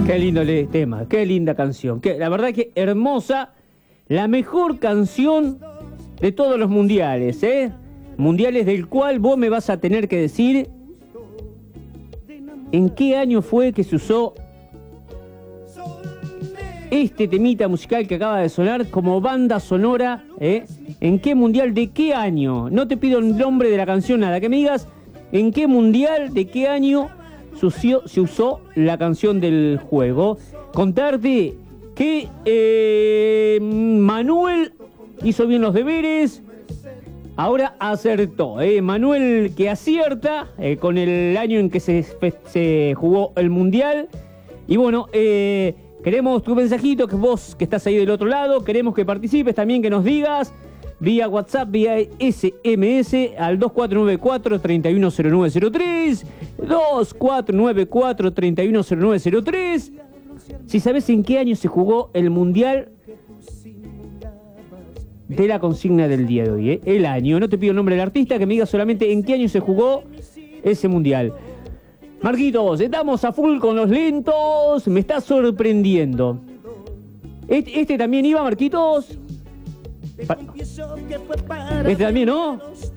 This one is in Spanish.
Qué lindo tema, qué linda canción. La verdad que hermosa, la mejor canción de todos los mundiales, ¿eh? Mundiales del cual vos me vas a tener que decir en qué año fue que se usó este temita musical que acaba de sonar como banda sonora, ¿eh? ¿En qué mundial, de qué año? No te pido el nombre de la canción, nada, que me digas en qué mundial, de qué año se usó la canción del juego. Contarte que Manuel hizo bien los deberes, ahora acertó. Manuel que acierta con el año en que se jugó el mundial. Y bueno, queremos tu mensajito, que vos que estás ahí del otro lado, queremos que participes también, que nos digas vía WhatsApp, vía SMS al 2494-310903, 2494-310903. Si sabes en qué año se jugó el mundial de la consigna del día de hoy, el año. No te pido el nombre del artista, que me digas solamente en qué año se jugó ese mundial. Marquitos, estamos a full con los lentos, me está sorprendiendo. Este también iba, Marquitos. Este también, ¿no?